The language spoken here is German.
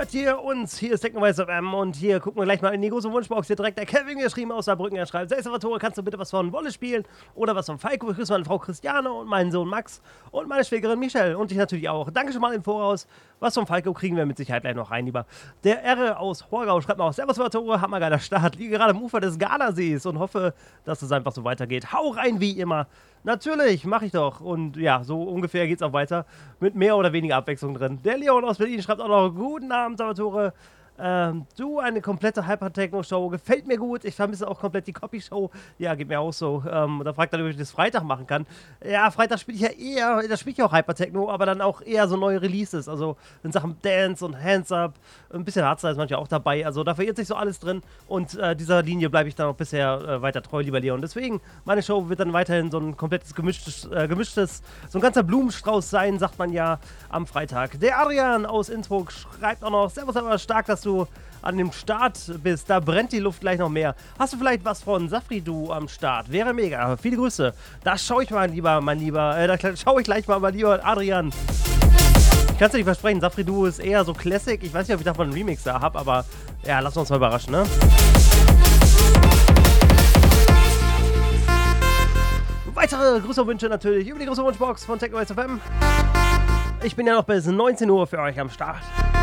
hört ihr uns? Hier ist Technoweise FM und hier gucken wir gleich mal in die große Wunschbox. Hier direkt der Kevin geschrieben aus Saarbrücken. Er schreibt: Sei Salvatore, kannst du bitte was von Wolle spielen? Oder was von Falco? Ich grüße meine Frau Christiane und meinen Sohn Max und meine Schwägerin Michelle und dich natürlich auch. Danke schon mal im Voraus. Was von Falco kriegen wir mit Sicherheit gleich noch rein, lieber. Der R aus Horgau schreibt noch: Servus Salvatore, hammergeiler Start. Liege gerade am Ufer des Galasees und hoffe, dass es einfach so weitergeht. Hau rein wie immer. Natürlich, mache ich doch. Und ja, so ungefähr geht's auch weiter. Mit mehr oder weniger Abwechslung drin. Der Leon aus Berlin schreibt auch noch: Guten Abend, Salvatore. Du, eine komplette Hyper-Techno-Show. Gefällt mir gut. Ich vermisse auch komplett die Copy-Show. Ja, geht mir auch so. Da fragt er, ob ich das Freitag machen kann. Ja, Freitag spiele ich ja eher, da spiele ich auch Hyper-Techno, aber dann auch eher so neue Releases. Also in Sachen Dance und Hands-Up. Ein bisschen Hardstyle ist manchmal auch dabei. Also da verirrt sich so alles drin. Und dieser Linie bleibe ich dann auch bisher weiter treu, lieber Leon. Deswegen, meine Show wird dann weiterhin so ein komplettes gemischtes, so ein ganzer Blumenstrauß sein, sagt man ja, am Freitag. Der Adrian aus Innsbruck schreibt auch noch: Servus, aber stark, dass du an dem Start bist. Da brennt die Luft gleich noch mehr. Hast du vielleicht was von Safridu am Start? Wäre mega. Viele Grüße. Da schaue ich mal lieber, da schaue ich gleich mal, mein lieber Adrian. Ich kann es dir nicht versprechen, Safridu ist eher so Classic. Ich weiß nicht, ob ich davon einen Remixer habe, aber ja, lassen wir uns mal überraschen, ne? Weitere Grüße-Wünsche natürlich über die große Wunschbox von Technoweise FM. Ich bin ja noch bis 19 Uhr für euch am Start.